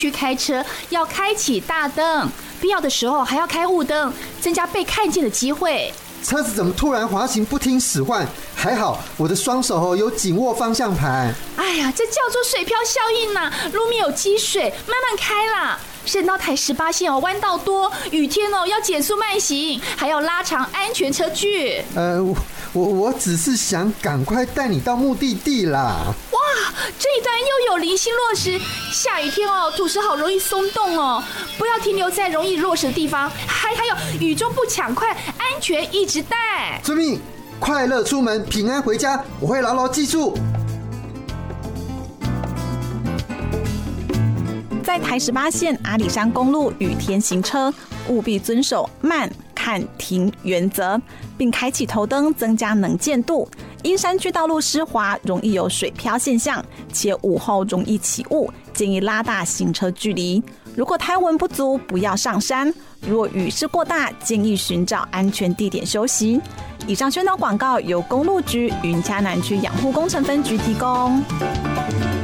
去开车要开启大灯，必要的时候还要开雾灯，增加被看见的机会。 车子怎么突然滑行不听使唤？还好我的双手有紧握方向盘。 哎呀，这叫做水漂效应啊！路面有积水，慢慢开啦。省道台18线弯道多，雨天要减速慢行，还要拉长安全车距。 我只是想赶快带你到目的地啦。 哇，这一段又有零星落石，下雨天土石好容易松动哦，不要停留在容易落石的地方。还有雨中不抢快，安全一直带。 遵命，快乐出门，平安回家，我会牢牢记住。 在台18线阿里山公路雨天行车，务必遵守慢、看、停原则，并开启头灯，增加能见度。因山区道路湿滑，容易有水漂现象，且午后容易起雾，建议拉大行车距离。如果胎温不足，不要上山；若雨势过大，建议寻找安全地点休息。以上宣导广告由公路局云嘉南区养护工程分局提供。